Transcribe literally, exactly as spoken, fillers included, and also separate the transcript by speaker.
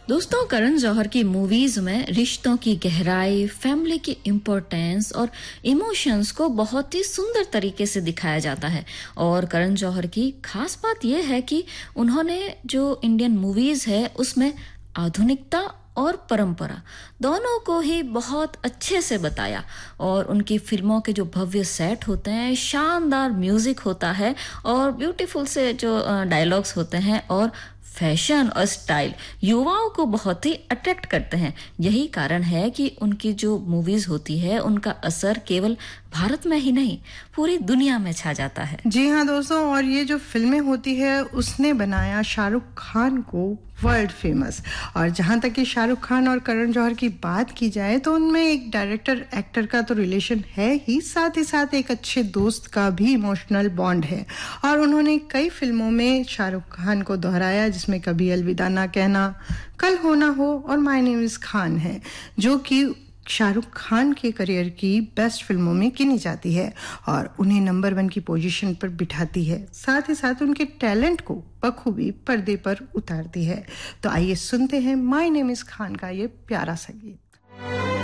Speaker 1: दोस्तों, करण जौहर की मूवीज में रिश्तों की गहराई, फैमिली की इम्पोर्टेंस और इमोशंस को बहुत ही सुंदर तरीके से दिखाया जाता है। और करण जौहर की खास बात यह है कि उन्होंने जो इंडियन मूवीज है उसमें आधुनिकता और परंपरा दोनों को ही बहुत अच्छे से बताया। और उनकी फिल्मों के जो भव्य सेट होते हैं, शानदार म्यूजिक होता है और ब्यूटीफुल से जो डायलॉग्स होते हैं और फैशन और स्टाइल युवाओं को बहुत ही अट्रैक्ट करते हैं। यही कारण है कि उनकी जो मूवीज होती है उनका असर केवल भारत में ही नहीं पूरी दुनिया में छा जाता है।
Speaker 2: जी हाँ दोस्तों, और ये जो फिल्में होती है उसने बनाया शाहरुख खान को वर्ल्ड फेमस। और जहाँ तक कि शाहरुख खान और करण जौहर की बात की जाए तो उनमें एक डायरेक्टर एक्टर का तो रिलेशन है ही, साथ ही साथ एक अच्छे दोस्त का भी इमोशनल बॉन्ड है। और उन्होंने कई फिल्मों में शाहरुख खान को दोहराया, जिसमें कभी अलविदा ना कहना, कल हो ना हो और माय नेम इज खान है, जो कि शाहरुख खान के करियर की बेस्ट फिल्मों में गिनी जाती है और उन्हें नंबर वन की पोजीशन पर बिठाती है। साथ ही साथ उनके टैलेंट को बखूबी पर्दे पर उतारती है। तो आइए सुनते हैं माय नेम इज खान का ये प्यारा सा गीत।